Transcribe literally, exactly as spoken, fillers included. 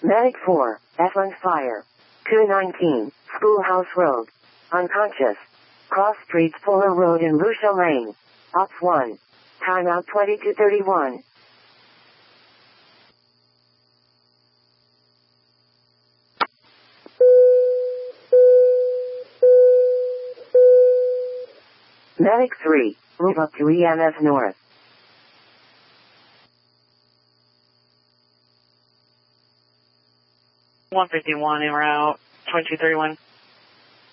Medic four, F on fire. two nineteen, Schoolhouse Road. Unconscious. Cross Streets Fuller Road in Lucia Lane. Ops one. Timeout twenty-two thirty-one. Medic three, move up to E M F North. one fifty-one en route, twenty-two thirty-one.